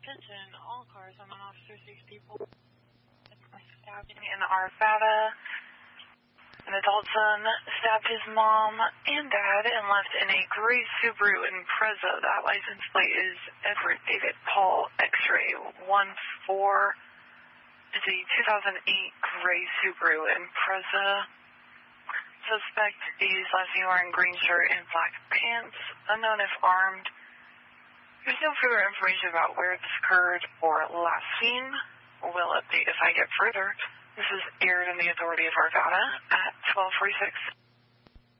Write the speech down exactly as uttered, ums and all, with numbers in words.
Attention, all cars on an officer safety pole. Stabbing in Arvada. An adult son stabbed his mom and dad and left in a gray Subaru Impreza. That license plate is Edward David Paul X-ray one four. It's a two thousand eight gray Subaru Impreza. Suspect is last seen wearing green shirt and black pants. Unknown if armed. There's no further information about where this occurred or last seen. We'll update if I get further. This is aired in the authority of Arvada at twelve forty-six.